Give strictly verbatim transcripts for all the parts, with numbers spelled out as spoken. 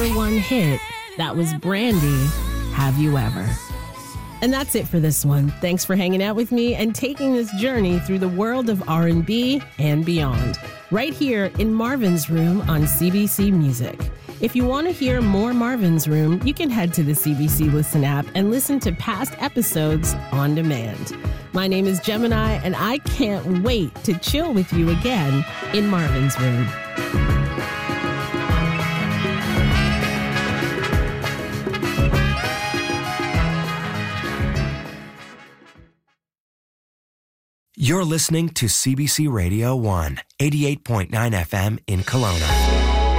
number one hit. That was Brandy, Have You Ever? And that's it for this one. Thanks for hanging out with me and taking this journey through the world of R and B and beyond, right here in Marvin's Room on C B C Music. If you want to hear more Marvin's Room, you can head to the C B C Listen app and listen to past episodes on demand. My name is Gemini, and I can't wait to chill with you again in Marvin's Room. You're listening to C B C Radio one, eighty-eight point nine F M in Kelowna.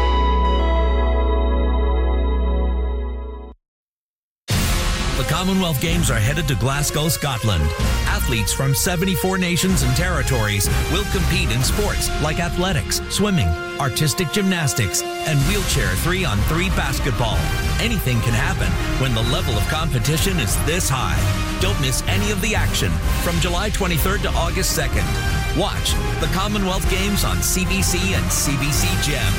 The Commonwealth Games are headed to Glasgow, Scotland. Athletes from seventy-four nations and territories will compete in sports like athletics, swimming, artistic gymnastics, and wheelchair three on three basketball. Anything can happen when the level of competition is this high. Don't miss any of the action from July twenty-third to August second. Watch the Commonwealth Games on C B C and C B C Gem.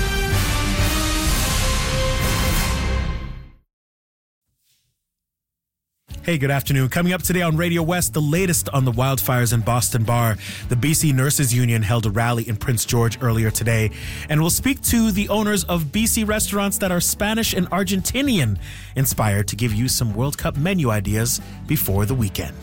Hey, good afternoon. Coming up today on Radio West, the latest on the wildfires in Boston Bar. The B C Nurses Union held a rally in Prince George earlier today. And we'll speak to the owners of B C restaurants that are Spanish and Argentinian inspired to give you some World Cup menu ideas before the weekend.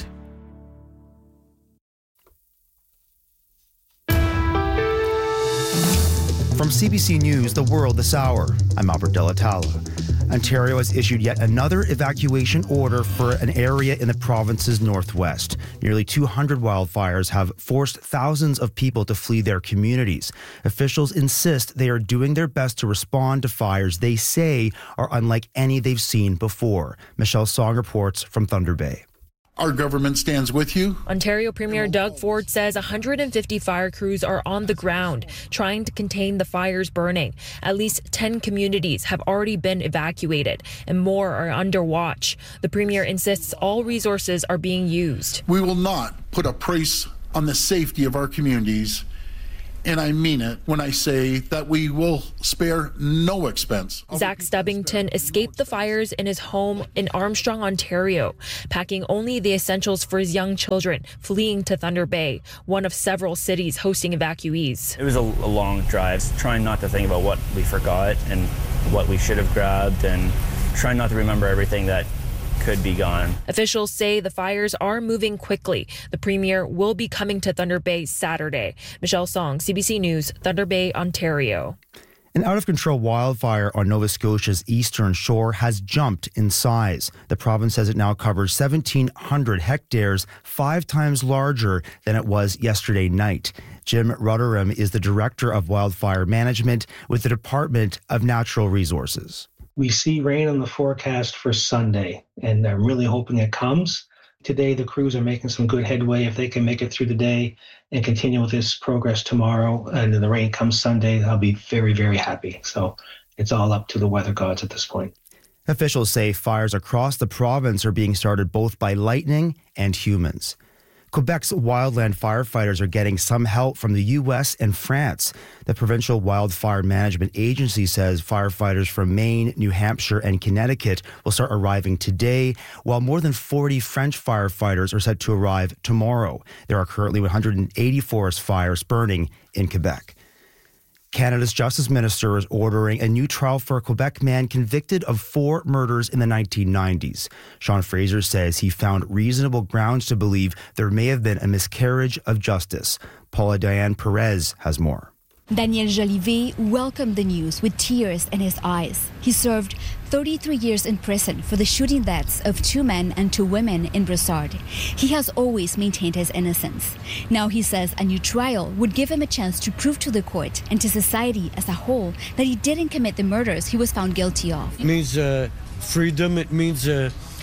From C B C News, The World This Hour, I'm Albert Delatalo. Ontario has issued yet another evacuation order for an area in the province's northwest. Nearly two hundred wildfires have forced thousands of people to flee their communities. Officials insist they are doing their best to respond to fires they say are unlike any they've seen before. Michelle Song reports from Thunder Bay. Our government stands with you. Ontario Premier Doug Ford says one hundred fifty fire crews are on the ground trying to contain the fires burning. At least ten communities have already been evacuated and more are under watch. The Premier insists all resources are being used. We will not put a price on the safety of our communities. And I mean it when I say that we will spare no expense. Zach Stubbington escaped the fires in his home in Armstrong, Ontario, packing only the essentials for his young children, fleeing to Thunder Bay, one of several cities hosting evacuees. It was a, a long drive, trying not to think about what we forgot and what we should have grabbed, and trying not to remember everything that could be gone. Officials say the fires are moving quickly. The Premier will be coming to Thunder Bay Saturday. Michelle Song, C B C News, Thunder Bay, Ontario. An out-of-control wildfire on Nova Scotia's eastern shore has jumped in size. The province says it now covers seventeen hundred hectares, five times larger than it was yesterday night. Jim Rutherham is the Director of Wildfire Management with the Department of Natural Resources. We see rain on the forecast for Sunday, and I'm really hoping it comes. Today, the crews are making some good headway. If they can make it through the day and continue with this progress tomorrow, and then the rain comes Sunday, I'll be very, very happy. So it's all up to the weather gods at this point. Officials say fires across the province are being started both by lightning and humans. Quebec's wildland firefighters are getting some help from the U S and France. The Provincial Wildfire Management Agency says firefighters from Maine, New Hampshire, and Connecticut will start arriving today, while more than forty French firefighters are set to arrive tomorrow. There are currently one hundred eighty forest fires burning in Quebec. Canada's Justice Minister is ordering a new trial for a Quebec man convicted of four murders in the nineteen nineties. Sean Fraser says he found reasonable grounds to believe there may have been a miscarriage of justice. Paula Diane Perez has more. Daniel Jolivet welcomed the news with tears in his eyes. He served thirty-three years in prison for the shooting deaths of two men and two women in Brossard. He has always maintained his innocence. Now he says a new trial would give him a chance to prove to the court and to society as a whole that he didn't commit the murders he was found guilty of. It means uh, freedom. It means uh,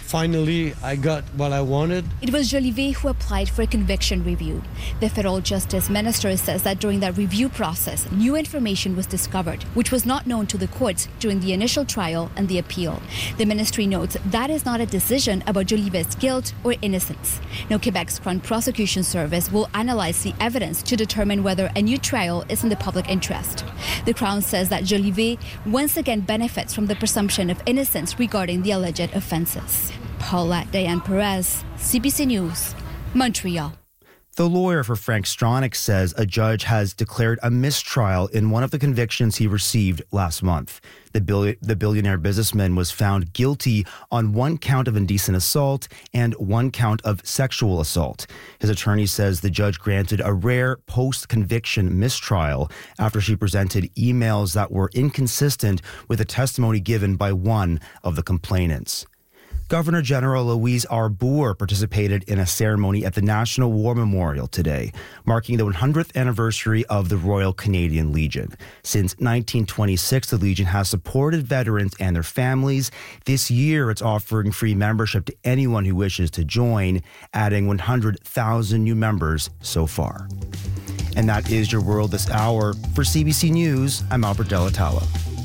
finally I got what I wanted. It was Jolivet who applied for a conviction review. The federal justice minister says that during that review process, new information was discovered, which was not known to the courts during the initial trial and the appeal. The ministry notes that is not a decision about Jolivet's guilt or innocence. Now, Quebec's Crown Prosecution Service will analyze the evidence to determine whether a new trial is in the public interest. The Crown says that Jolivet once again benefits from the presumption of innocence regarding the alleged offences. Paulette Diane Perez, C B C News, Montreal. The lawyer for Frank Stronach says a judge has declared a mistrial in one of the convictions he received last month. The, bill- the billionaire businessman was found guilty on one count of indecent assault and one count of sexual assault. His attorney says the judge granted a rare post-conviction mistrial after she presented emails that were inconsistent with the testimony given by one of the complainants. Governor General Louise Arbour participated in a ceremony at the National War Memorial today, marking the one hundredth anniversary of the Royal Canadian Legion. Since nineteen twenty-six, the Legion has supported veterans and their families. This year, it's offering free membership to anyone who wishes to join, adding one hundred thousand new members so far. And that is your world this hour. For C B C News, I'm Albert Delatala.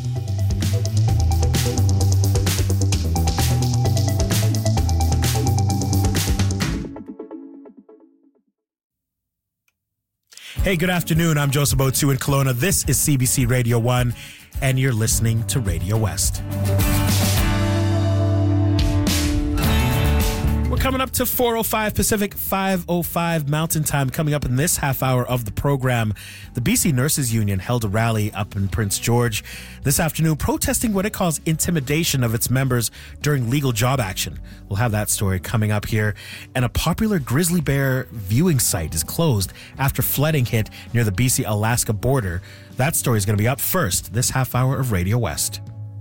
Hey, good afternoon. I'm Joseph Otu in Kelowna. This is C B C Radio one, and you're listening to Radio West. We're coming up to four oh five Pacific, five oh five Mountain Time. Coming up in this half hour of the program, the B C Nurses Union held a rally up in Prince George this afternoon, protesting what it calls intimidation of its members during legal job action. We'll have that story coming up here. And a popular grizzly bear viewing site is closed after flooding hit near the B C-Alaska border. That story is going to be up first this half hour of Radio West.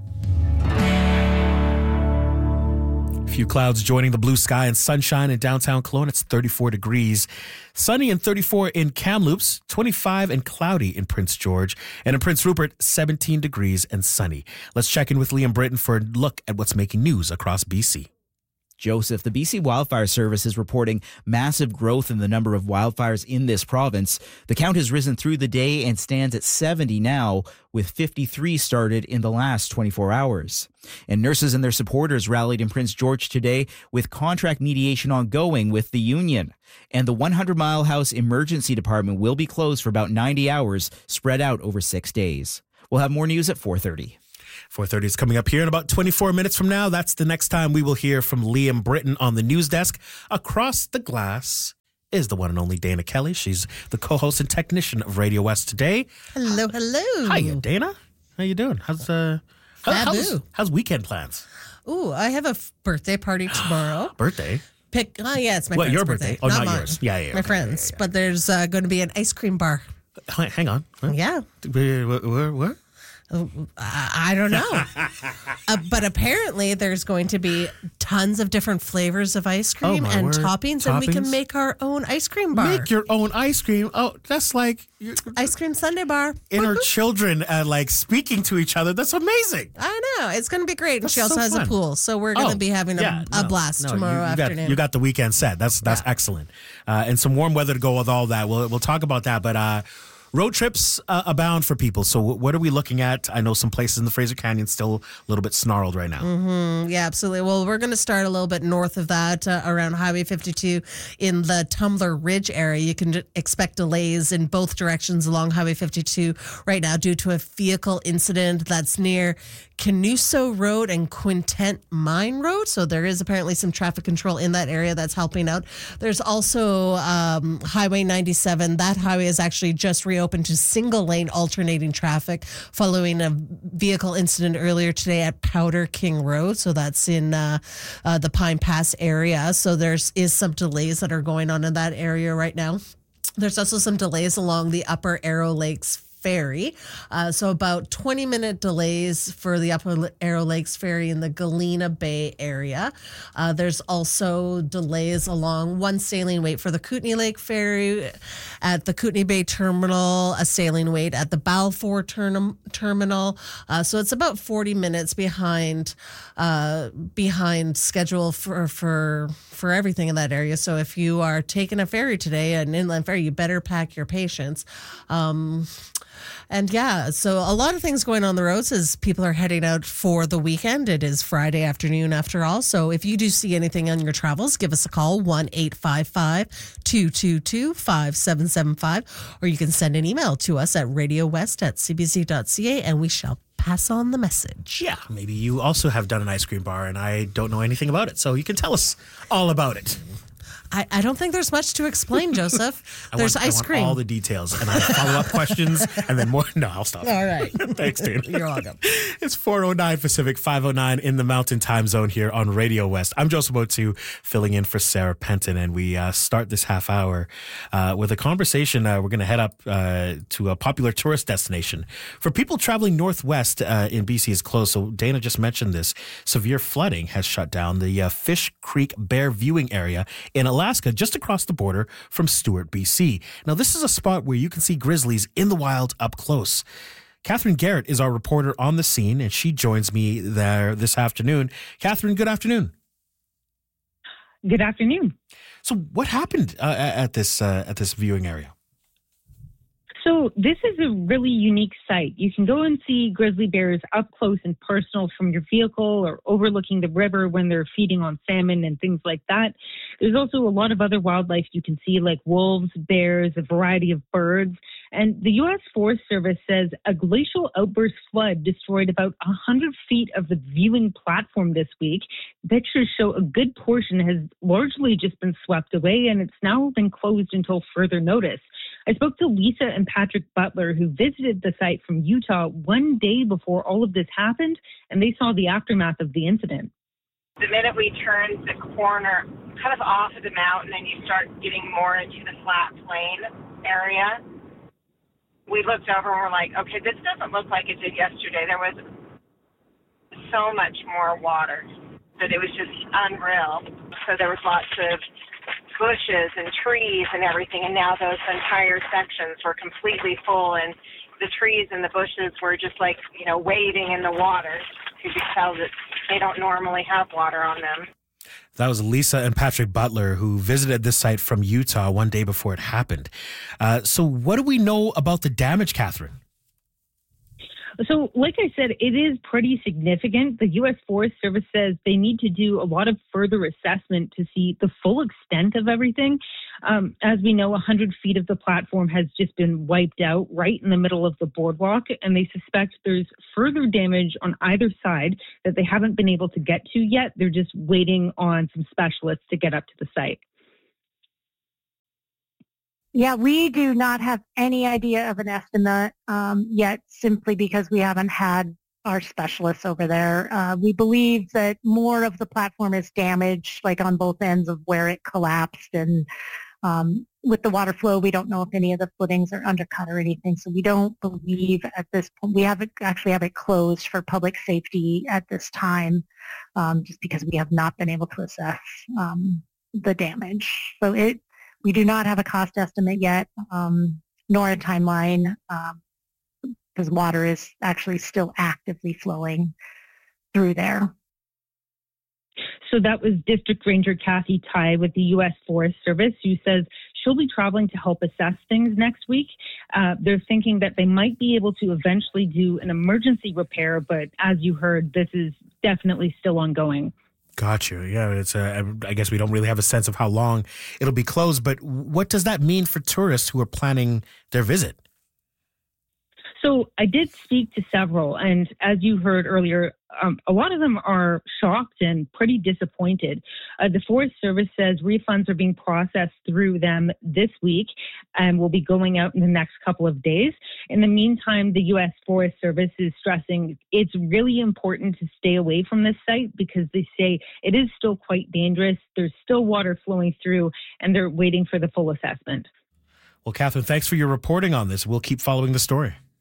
Few clouds joining the blue sky and sunshine in downtown Kelowna. It's thirty-four degrees. Sunny and thirty-four in Kamloops, twenty-five and cloudy in Prince George. And in Prince Rupert, seventeen degrees and sunny. Let's check in with Liam Britton for a look at what's making news across B C. Joseph, the B C Wildfire Service is reporting massive growth in the number of wildfires in this province. The count has risen through the day and stands at seventy now, with fifty-three started in the last twenty-four hours. And nurses and their supporters rallied in Prince George today with contract mediation ongoing with the union. And the one hundred Mile House Emergency Department will be closed for about ninety hours, spread out over six days. We'll have more news at four thirty. four thirty is coming up here in about twenty-four minutes from now. That's the next time we will hear from Liam Britton on the news desk. Across the glass is the one and only Dana Kelly. She's the co-host and technician of Radio West today. Hello, hello. Hiya, Dana. How you doing? How's uh, how, how's, how's weekend plans? Ooh, I have a f- birthday party tomorrow. Birthday? Pick. Oh, yeah, it's my what, friend's your birthday. birthday? Oh, not, not yours. Yeah, yeah. My okay, friends. yeah, yeah. But there's uh, going to be an ice cream bar. Hang on. Huh? Yeah. Where? Where? where? I don't know. uh, but apparently there's going to be tons of different flavors of ice cream oh and word. toppings, toppings, and we can make our own ice cream bar. Make your own ice cream. Oh, that's like ice cream sundae bar. Inner children uh, like speaking to each other. That's amazing. I know. It's going to be great. And that's she also so has fun. a pool. So we're going to oh, be having a, yeah, a no, blast no, tomorrow you, you afternoon. Got, you got the weekend set. That's that's yeah. excellent. Uh, and some warm weather to go with all that. We'll, we'll talk about that. But uh, road trips uh, abound for people. So what are we looking at? I know some places in the Fraser Canyon still a little bit snarled right now. Mm-hmm. Yeah, absolutely. Well, we're going to start a little bit north of that uh, around Highway fifty-two in the Tumbler Ridge area. You can d- expect delays in both directions along Highway fifty-two right now due to a vehicle incident that's near Canuso Road and Quintet Mine Road. So there is apparently some traffic control in that area that's helping out. There's also um, Highway ninety-seven. That highway is actually just reopened to single lane alternating traffic following a vehicle incident earlier today at Powder King Road. So that's in uh, uh, the Pine Pass area. So there's is some delays that are going on in that area right now. There's also some delays along the Upper Arrow Lakes ferry. Uh, so about twenty minute delays for the Upper Arrow Lakes ferry in the Galena Bay area. Uh, there's also delays along one sailing wait for the Kootenay Lake ferry at the Kootenay Bay terminal, a sailing wait at the Balfour term- terminal. Uh, so it's about forty minutes behind uh, behind schedule for for for everything in that area. So if you are taking a ferry today, an inland ferry, you better pack your patience. Um, and yeah, so a lot of things going on the roads as people are heading out for the weekend. It is Friday afternoon after all. So if you do see anything on your travels, give us a call, one eight five five, two two two, five seven seven five, or you can send an email to us at radiowest at c b c dot c a and we shall pass on the message. Yeah, maybe you also have done an ice cream bar and I don't know anything about it, so you can tell us all about it. I, I don't think there's much to explain, Joseph. There's I want, ice I want cream. all the details, and I have follow-up questions, and then more. No, I'll stop. All right. Thanks, Dana. You're welcome. It's four oh nine Pacific, five oh nine in the Mountain Time Zone here on Radio West. I'm Joseph Motu, filling in for Sarah Penton, and we uh, start this half hour uh, with a conversation. Uh, we're going to head up uh, to a popular tourist destination. For people traveling northwest uh, in B C is closed, so Dana just mentioned this. Severe flooding has shut down the uh, Fish Creek Bear Viewing Area in Alaska, just across the border from Stewart, B C. Now, this is a spot where you can see grizzlies in the wild up close. Catherine Garrett is our reporter on the scene, and she joins me there this afternoon. Catherine, good afternoon. Good afternoon. So, what happened uh, at this uh, at this viewing area? So this is a really unique site. You can go and see grizzly bears up close and personal from your vehicle or overlooking the river when they're feeding on salmon and things like that. There's also a lot of other wildlife you can see, like wolves, bears, a variety of birds. And the U S Forest Service says a glacial outburst flood destroyed about one hundred feet of the viewing platform this week. Pictures show a good portion has largely just been swept away, and it's now been closed until further notice. I spoke to Lisa and Patrick Butler, who visited the site from Utah one day before all of this happened, and they saw the aftermath of the incident. The minute we turned the corner kind of off of the mountain and you start getting more into the flat plain area, we looked over and we're like, okay, this doesn't look like it did yesterday. There was so much more water that it was just unreal. So there was lots of bushes and trees and everything, and now those entire sections were completely full, and the trees and the bushes were just like, you know, wading in the water. You could tell that they don't normally have water on them. That was Lisa and Patrick Butler, who visited this site from Utah one day before it happened. Uh, so what do we know about the damage, Catherine? So, like I said, it is pretty significant. The U S Forest Service says they need to do a lot of further assessment to see the full extent of everything. Um, as we know, one hundred feet of the platform has just been wiped out right in the middle of the boardwalk, and they suspect there's further damage on either side that they haven't been able to get to yet. They're just waiting on some specialists to get up to the site. Yeah, we do not have any idea of an estimate um, yet, simply because we haven't had our specialists over there. Uh, we believe that more of the platform is damaged, like on both ends of where it collapsed. And um, with the water flow, we don't know if any of the footings are undercut or anything. So we don't believe at this point, we have it, actually have it closed for public safety at this time, um, just because we have not been able to assess um, the damage. So it, we do not have a cost estimate yet, um, nor a timeline, um, because water is actually still actively flowing through there. So that was District Ranger Kathy Tai with the U S Forest Service, who says she'll be traveling to help assess things next week. Uh, they're thinking that they might be able to eventually do an emergency repair, but as you heard, this is definitely still ongoing. Gotcha. Yeah, it's a, I guess we don't really have a sense of how long it'll be closed, but what does that mean for tourists who are planning their visit? So I did speak to several, and as you heard earlier, um, a lot of them are shocked and pretty disappointed. Uh, the Forest Service says refunds are being processed through them this week and will be going out in the next couple of days. In the meantime, the U S Forest Service is stressing it's really important to stay away from this site because they say it is still quite dangerous. There's still water flowing through, and they're waiting for the full assessment. Well, Catherine, thanks for your reporting on this. We'll keep following the story.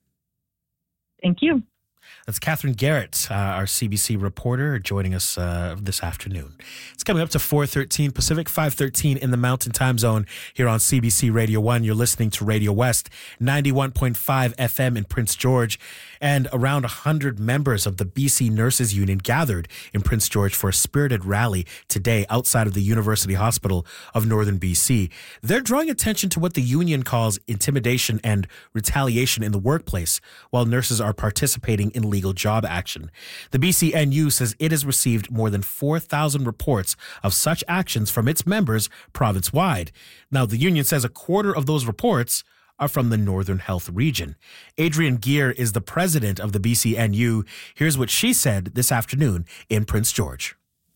Thank you. That's Catherine Garrett, uh, our C B C reporter, joining us uh, this afternoon. It's coming up to four thirteen Pacific, five thirteen in the Mountain Time Zone here on C B C Radio one. You're listening to Radio West, ninety-one point five F M in Prince George. And around one hundred members of the B C Nurses Union gathered in Prince George for a spirited rally today outside of the University Hospital of Northern B C. They're drawing attention to what the union calls intimidation and retaliation in the workplace while nurses are participating in legal job action. The B C N U says it has received more than four thousand reports of such actions from its members province-wide. Now, the union says a quarter of those reports are from the Northern Health region. Adrienne Geer is the president of the B C N U. Here's what she said this afternoon in Prince George.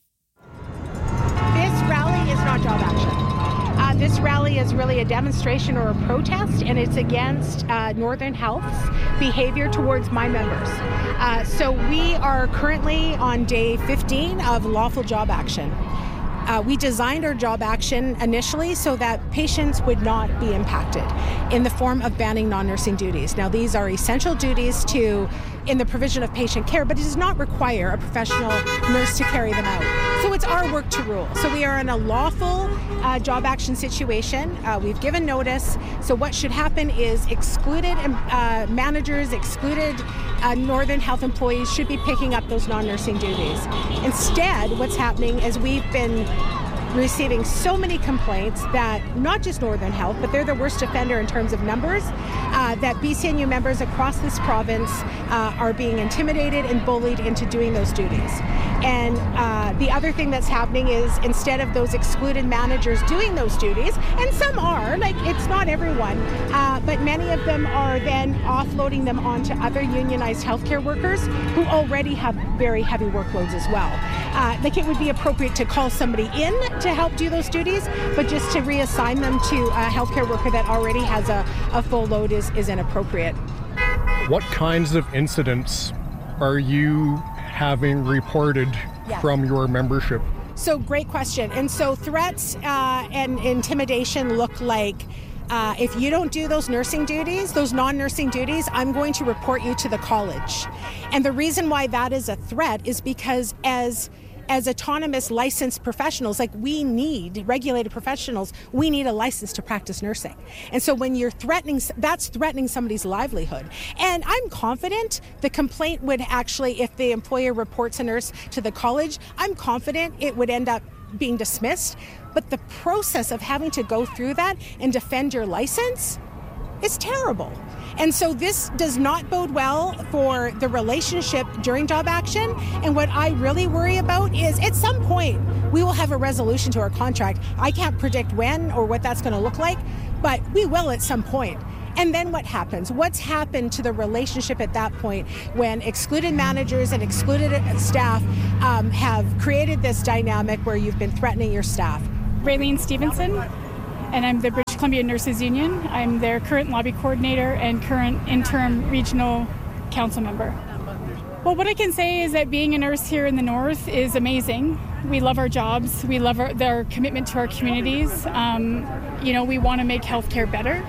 This rally is not job action. Uh, this rally is really a demonstration or a protest, and it's against uh, Northern Health's behavior towards my members. Uh, so we are currently on day fifteen of lawful job action. Uh, we designed our job action initially so that patients would not be impacted in the form of banning non-nursing duties. Now, these are essential duties to in the provision of patient care, but it does not require a professional nurse to carry them out. So it's our work to rule. So we are in a lawful uh, job action situation. Uh, we've given notice. So what should happen is excluded uh, managers, excluded uh, Northern Health employees should be picking up those non-nursing duties. Instead, what's happening is we've been receiving so many complaints that not just Northern Health, but they're the worst offender in terms of numbers, uh, that B C N U members across this province uh, are being intimidated and bullied into doing those duties. And uh, the other thing that's happening is instead of those excluded managers doing those duties, and some are, like it's not everyone, uh, but many of them are then offloading them onto other unionized healthcare workers who already have very heavy workloads as well. Uh, like it would be appropriate to call somebody in to help do those duties, but just to reassign them to a healthcare worker that already has a, a full load is, is inappropriate. What kinds of incidents are you having reported yeah. from your membership? So great question. And so threats uh, and intimidation look like Uh, if you don't do those nursing duties, those non-nursing duties, I'm going to report you to the college. And the reason why that is a threat is because as as autonomous licensed professionals, like we need regulated professionals, we need a license to practice nursing. And so when you're threatening, that's threatening somebody's livelihood. And I'm confident the complaint would actually, if the employer reports a nurse to the college, I'm confident it would end up being dismissed. But the process of having to go through that and defend your license is terrible. And so this does not bode well for the relationship during job action. And what I really worry about is at some point we will have a resolution to our contract. I can't predict when or what that's going to look like, but we will at some point. And then what happens? What's happened to the relationship at that point when excluded managers and excluded staff um, have created this dynamic where you've been threatening your staff? Raylene Stevenson, and I'm the British Columbia Nurses Union. I'm their current lobby coordinator and current interim regional council member. Well, what I can say is that being a nurse here in the North is amazing. We love our jobs. We love our, their commitment to our communities. Um, you know, we want to make healthcare better.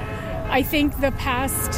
I think the past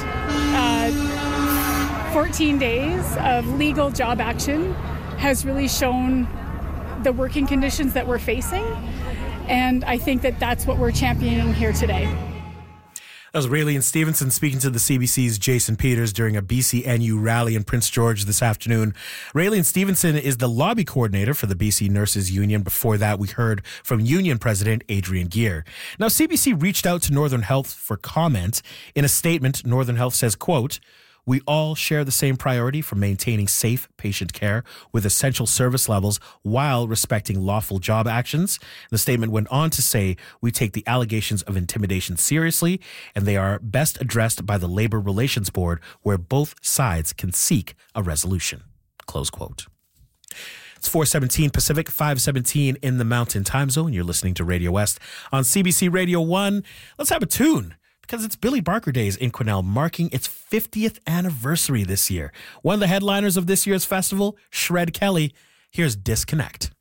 uh, fourteen days of legal job action has really shown the working conditions that we're facing. And I think that that's what we're championing here today. That was Raylene Stevenson speaking to the C B C's Jason Peters during a B C N U rally in Prince George this afternoon. Raylene Stevenson is the lobby coordinator for the B C Nurses Union. Before that, we heard from Union President Adrienne Geer. Now, C B C reached out to Northern Health for comment. In a statement, Northern Health says, quote, "We all share the same priority for maintaining safe patient care with essential service levels while respecting lawful job actions." The statement went on to say, "We take the allegations of intimidation seriously, and they are best addressed by the Labor Relations Board, where both sides can seek a resolution." Close quote. It's four seventeen Pacific, five seventeen in the Mountain Time Zone. You're listening to Radio West on C B C Radio one. Let's have a tune, because it's Billy Barker Days in Quesnel, marking its fiftieth anniversary this year. One of the headliners of this year's festival, Shred Kelly. Here's Disconnect.